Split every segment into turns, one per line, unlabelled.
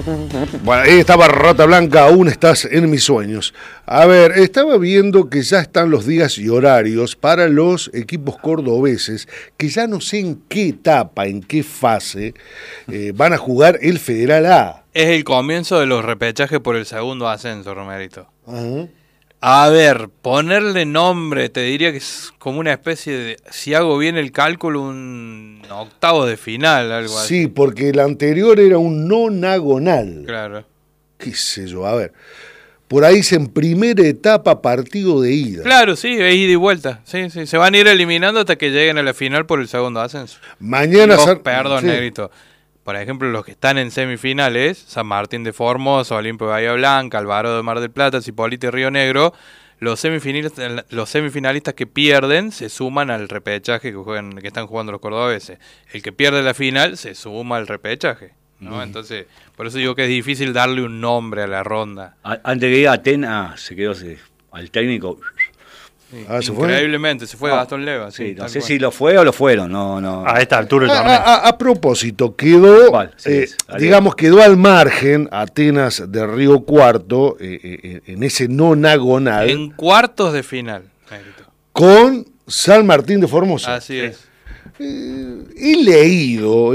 Bueno, ahí estaba Rata Blanca, aún estás en mis sueños. A ver, estaba viendo que ya están los días y horarios para los equipos cordobeses, que ya no sé en qué etapa, en qué fase van a jugar el Federal A.
Es el comienzo de los repechajes por el segundo ascenso, Romerito.
Ajá.
A ver, ponerle nombre, te diría que es como una especie de, si hago bien el cálculo, un octavo de final, algo así.
Sí, porque el anterior era un nonagonal.
Claro.
Qué sé yo, a ver. Por ahí dice en primera etapa partido de ida.
Claro, sí, es ida y vuelta. Sí, sí, se van a ir eliminando hasta que lleguen a la final por el segundo ascenso.
Mañana...
Perdón,
sí.
Negrito. Por ejemplo, los que están en semifinales, San Martín de Formosa, Olimpio de Bahía Blanca, Alvarado de Mar del Plata, Cipolite y Río Negro, los semifinalistas que pierden se suman al repechaje que están jugando los cordobeses. El que pierde la final se suma al repechaje, ¿no? Entonces, por eso digo que es difícil darle un nombre a la ronda.
Antes que diga Atenas, se quedó al técnico.
Sí,
¿se
increíblemente, se fue Gastón Leva.
Sí, no
tal
sé
cual.
si lo fue o lo fueron. No.
A esta altura del torneo.
A propósito, quedó,
¿Cuál? Sí,
digamos, quedó al margen Atenas de Río Cuarto en ese nonagonal
En cuartos de final, Negrito.
con San Martín de Formosa.
Así es.
He leído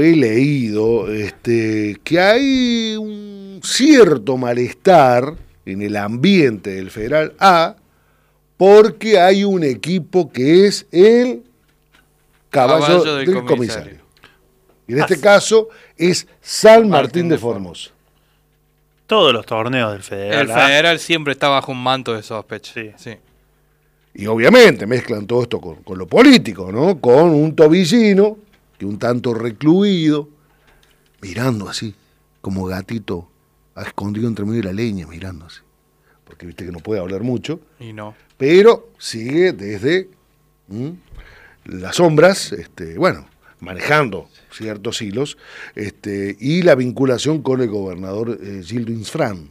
que hay un cierto malestar en el ambiente del Federal A porque hay un equipo que es el caballo del comisario. Y en este caso es San Martín de Formosa.
Todos los torneos del Federal.
El Federal siempre está bajo un manto de sospecha. Sí.
Y obviamente mezclan todo esto con lo político, ¿no? Con un tobillino que un tanto recluido, mirando así, como gatito escondido entre medio de la leña, mirando así. Porque viste que no puede hablar mucho.
Y no.
Pero sigue desde las sombras, manejando ciertos hilos, y la vinculación con el gobernador Gildo Insfrán,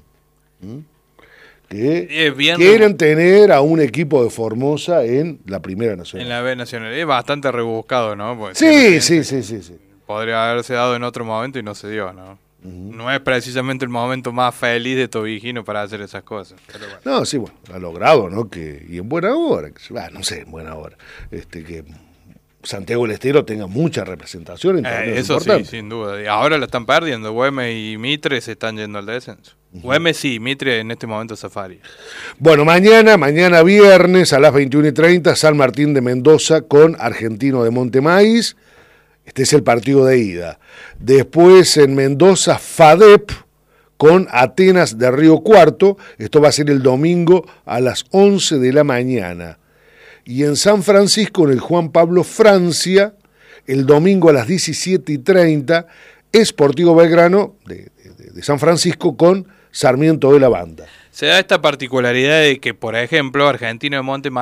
que quieren tener a un equipo de Formosa en la Primera Nacional.
En la B Nacional. Es bastante rebuscado, ¿no? Porque
Sí.
podría haberse dado en otro momento y no se dio, ¿no? No es precisamente el momento más feliz de Tobigino para hacer esas cosas. Pero bueno.
No, sí, bueno, ha logrado, ¿no? Y en buena hora, en buena hora, que Santiago del Estero tenga mucha representación en torneos
eso
importantes.
Sí, sin duda. Y ahora lo están perdiendo. Güemes y Mitre se están yendo al descenso. Güemes sí, Mitre en este momento Safari.
Bueno, mañana viernes a las 21:30, San Martín de Mendoza con Argentino de Montemaíz. Este es el partido de ida. Después en Mendoza, FADEP con Atenas de Río Cuarto. Esto va a ser el domingo a las 11 de la mañana. Y en San Francisco, en el Juan Pablo Francia, el domingo a las 17:30, Sportivo Belgrano de San Francisco con Sarmiento de la Banda.
Se da esta particularidad de que, por ejemplo, Argentino de Montemaíz